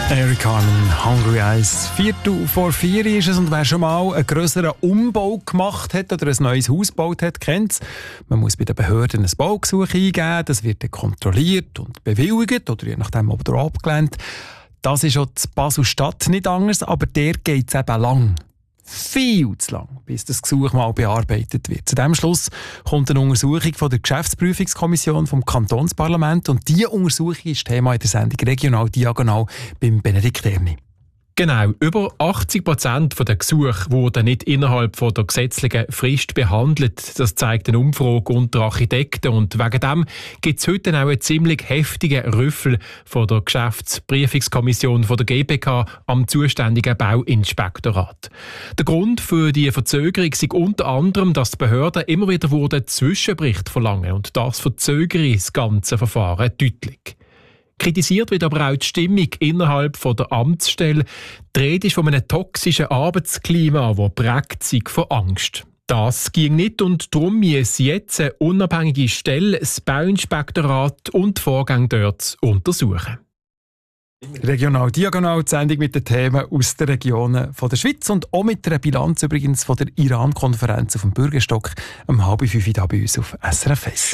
Eric Carmen, Hungry Eyes. 3:45 ist es, und wer schon mal einen grösseren Umbau gemacht hat oder ein neues Haus gebaut hat, kennt es. Man muss bei den Behörden ein Baugesuch eingeben, das wird dann kontrolliert und bewilligt oder je nachdem oder abgelehnt. Das ist auch in Basel-Stadt nicht anders, aber der geht es eben lang. Viel zu lang, bis das Gesuch mal bearbeitet wird. Zu diesem Schluss kommt eine Untersuchung von der Geschäftsprüfungskommission vom Kantonsparlament, und diese Untersuchung ist Thema in der Sendung «Regional Diagonal» beim Benedikt Erni. Genau, über 80% der Gesuche wurden nicht innerhalb der gesetzlichen Frist behandelt. Das zeigt eine Umfrage unter Architekten, und wegen dem gibt es heute auch einen ziemlich heftigen Rüffel von der Geschäftsprüfungskommission von der GPK am zuständigen Bauinspektorat. Der Grund für die Verzögerung ist unter anderem, dass die Behörden immer wieder Zwischenberichte verlangen, und das verzögere das ganze Verfahren deutlich. Kritisiert wird aber auch die Stimmung innerhalb der Amtsstelle. Die Rede ist von einem toxischen Arbeitsklima, das prägt sich von Angst. Das ging nicht, und darum muss jetzt eine unabhängige Stelle das Bauinspektorat und die Vorgänge dort untersuchen. Regional Diagonal, die Sendung mit den Themen aus den Regionen der Schweiz und auch mit einer Bilanz übrigens von der Iran-Konferenz auf dem Bürgerstock um 4:30 hier bei uns auf SRF 1.